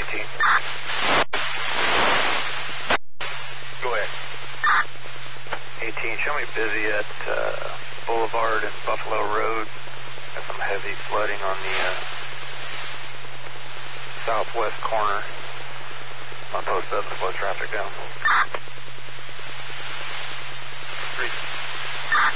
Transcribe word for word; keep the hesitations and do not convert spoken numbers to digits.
eighteen. Go ahead. eighteen, show me busy at uh, Boulevard and Buffalo Road. Got some heavy flooding on the uh, southwest corner. I'll post up and slow traffic down. Three.